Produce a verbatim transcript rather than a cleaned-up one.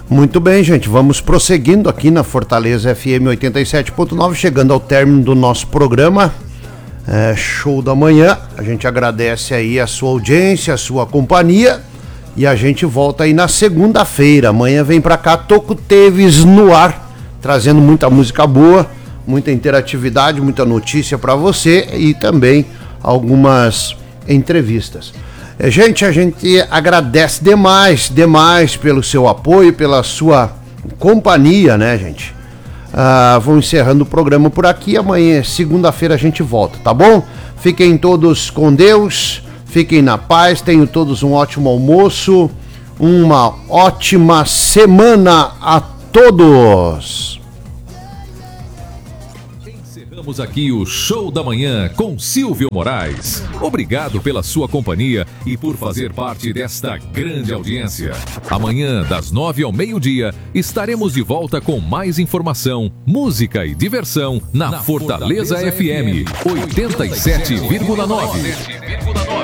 Muito bem, gente, vamos prosseguindo aqui na Fortaleza F M oitenta e sete ponto nove, chegando ao término do nosso programa, é, Show da Manhã. A gente agradece aí a sua audiência, a sua companhia, e a gente volta aí na segunda-feira. Amanhã vem pra cá Toco Teves no ar, trazendo muita música boa, muita interatividade, muita notícia pra você e também algumas entrevistas. Gente, a gente agradece demais, demais pelo seu apoio, pela sua companhia, né, gente? Ah, vou encerrando o programa por aqui. Amanhã, segunda-feira, a gente volta, tá bom? Fiquem todos com Deus, fiquem na paz, tenham todos um ótimo almoço, uma ótima semana a todos! Encerramos aqui o Show da Manhã com Silvio Moraes. Obrigado pela sua companhia e por fazer parte desta grande audiência. Amanhã, das nove ao meio-dia, estaremos de volta com mais informação, música e diversão na, na Fortaleza, Fortaleza F M oitenta e sete vírgula nove.